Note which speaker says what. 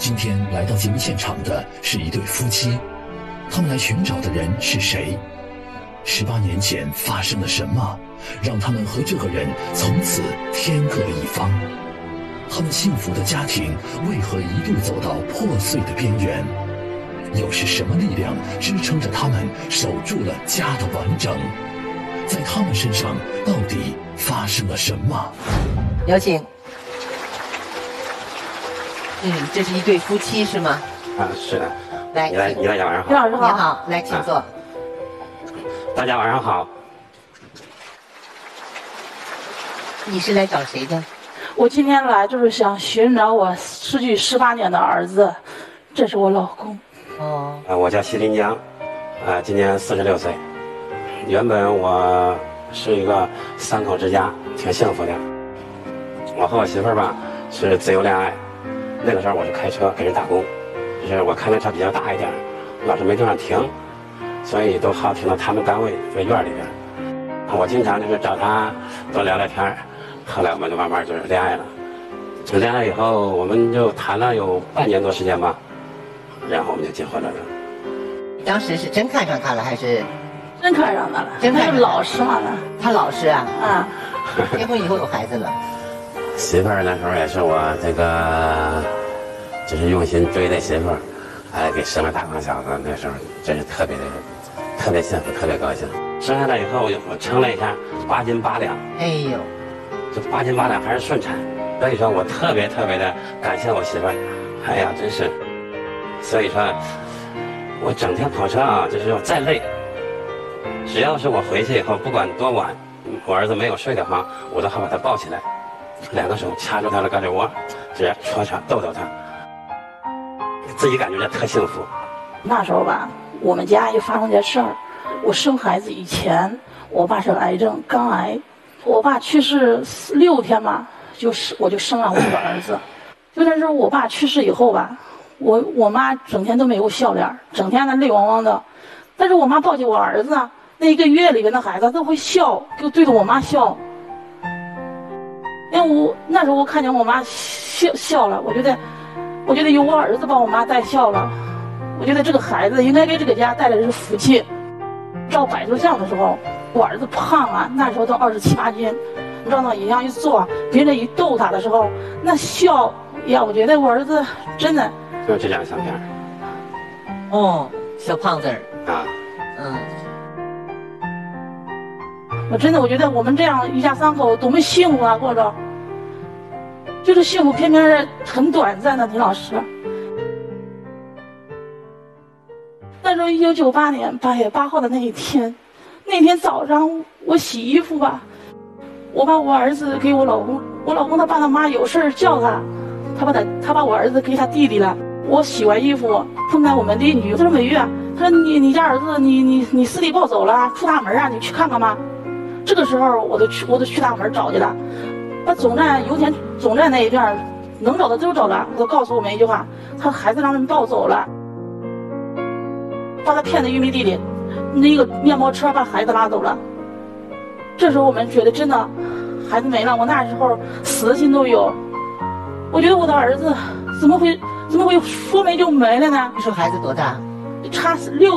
Speaker 1: 今天来到节目现场的是一对夫妻，他们来寻找的人是谁？18年前发生了什么，让他们和这个人从此天各一方？他们幸福的家庭为何一度走到破碎的边缘？又是什么力量支撑着他们守住了家的完整？在他们身上到底发生了什么？
Speaker 2: 有请。这是一对夫妻是吗？
Speaker 3: 啊，是的。
Speaker 2: 来，
Speaker 3: 你大家晚上好。
Speaker 2: 刘老师好，你好，来，请坐。
Speaker 3: 大家晚上好。
Speaker 2: 你是来找谁的？
Speaker 4: 我今天来就是想寻找我失去18年的儿子，这是我老公。
Speaker 2: 哦。
Speaker 3: 我叫席林江，今年46岁。原本我是一个3口之家，挺幸福的。我和我媳妇儿吧是自由恋爱。那个时候我是开车给人打工，就是我开的车比较大一点，老是没地方停，所以都好停到他们单位这院里边。我经常就是找他多聊聊天，后来我们就慢慢就是恋爱了。恋爱以后我们就谈了有半年多时间吧，然后我们就结婚了。
Speaker 2: 当时是真看上他了还是？
Speaker 4: 真看上他了，
Speaker 2: 真看上他
Speaker 4: 老实嘛。
Speaker 2: 他老实啊。
Speaker 4: 啊。
Speaker 2: 结婚以后有孩子了。
Speaker 3: 媳妇儿那时候也是我这个，就是用心追的媳妇儿，给生了大胖小子，那时候真是特别幸福，特别高兴。生下来以后我称了一下，8斤8两。
Speaker 2: 哎呦，
Speaker 3: 这8斤8两还是顺产，所以说我特别的感谢我媳妇儿。哎呀，真是，所以说，我整天跑车啊，就是要再累，只要是我回去以后，不管多晚，我儿子没有睡的话，我都好把他抱起来。2个手掐住他的胳肢窝，这样戳逗他，自己感觉特幸福。
Speaker 4: 那时候吧，我们家也发生件事儿。我生孩子以前，我爸是癌症，肝癌。我爸去世6天吧，我就生了我这个儿子。就那时候我爸去世以后吧，我妈整天都没有笑脸，整天的泪汪汪的。但是我妈抱起我儿子，那1个月里边的孩子都会笑，就对着我妈笑。因为那时候我看见我妈笑了，我觉得有我儿子把我妈带笑了，我觉得这个孩子应该给这个家带来的是福气。照摆图相的时候，我儿子胖啊，那时候都27、8斤，你照那影像一做，别人一逗他的时候，那笑呀，我觉得我儿子真的
Speaker 3: 就是这张相片。
Speaker 2: 哦，小胖子儿
Speaker 3: 啊。
Speaker 4: 我觉得我们这样一家3口多么幸福啊，过着。就是幸福偏偏是很短暂的，李老师。那时候1998年8月8号的那一天，那天早上我洗衣服吧，我把我儿子给我老公，我老公他爸他妈有事叫他把我儿子给他弟弟了。我洗完衣服碰到我们邻居，他说美玉，他说你家儿子你司机抱走了，出大门啊，你去看看吧。这个时候我都去大门找去了，把油田总站那一片能找的都找了，都告诉我们一句话，他孩子让人抱走了，把他骗在玉米地里，那个面包车把孩子拉走了。这时候我们觉得真的孩子没了，我那时候死的心都有。我觉得我的儿子怎么会说没就没了呢？
Speaker 2: 你说孩子多大？
Speaker 4: 差6